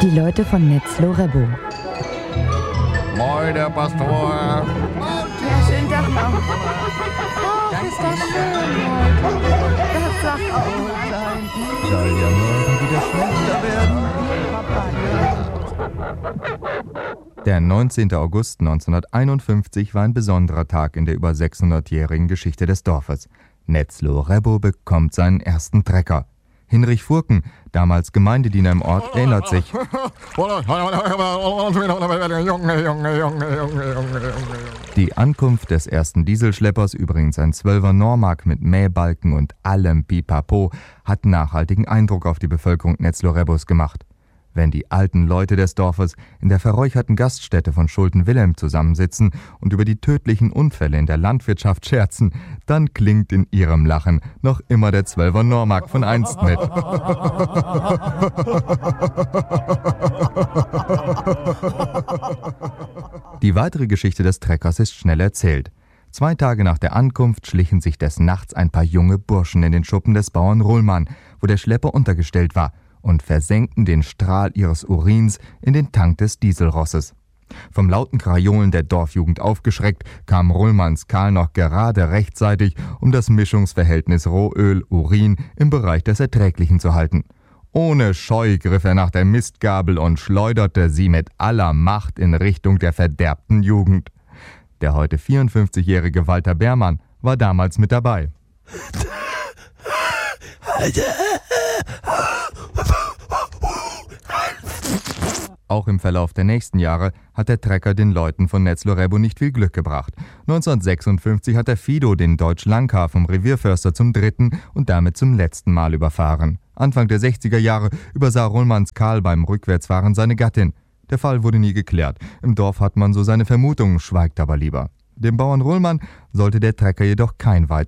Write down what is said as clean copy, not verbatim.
Die Leute von Netzlo-Rebo. Moin, der Pastor. Ja, schönen Tag noch. Oh, ist das schön heute. Das sagt auch sein. Soll ja morgen wieder schlechter werden. Der 19. August 1951 war ein besonderer Tag in der über 600-jährigen Geschichte des Dorfes. Netzlo-Rebo bekommt seinen ersten Trecker. Hinrich Furken, damals Gemeindediener im Ort, erinnert sich. Die Ankunft des ersten Dieselschleppers, übrigens ein 12er Normark mit Mähbalken und allem Pipapo, hat nachhaltigen Eindruck auf die Bevölkerung Netzlo-Rebos gemacht. Wenn die alten Leute des Dorfes in der verräucherten Gaststätte von Schulten-Wilhelm zusammensitzen und über die tödlichen Unfälle in der Landwirtschaft scherzen, dann klingt in ihrem Lachen noch immer der 12er Normark von einst mit. Die weitere Geschichte des Treckers ist schnell erzählt. 2 Tage nach der Ankunft schlichen sich des Nachts ein paar junge Burschen in den Schuppen des Bauern Ruhlmann, wo der Schlepper untergestellt war, und versenkten den Strahl ihres Urins in den Tank des Dieselrosses. Vom lauten Krajolen der Dorfjugend aufgeschreckt, kam Ruhlmanns Karl noch gerade rechtzeitig, um das Mischungsverhältnis Rohöl-Urin im Bereich des Erträglichen zu halten. Ohne Scheu griff er nach der Mistgabel und schleuderte sie mit aller Macht in Richtung der verderbten Jugend. Der heute 54-jährige Walter Beermann war damals mit dabei. Auch im Verlauf der nächsten Jahre hat der Trecker den Leuten von Netzlo-Rebo nicht viel Glück gebracht. 1956 hat der Fido den Deutsch-Langhaar vom Revierförster zum 3. und damit zum letzten Mal überfahren. Anfang der 60er Jahre übersah Ruhlmanns Karl beim Rückwärtsfahren seine Gattin. Der Fall wurde nie geklärt. Im Dorf hat man so seine Vermutungen, schweigt aber lieber. Dem Bauern Ruhlmann sollte der Trecker jedoch kein Weit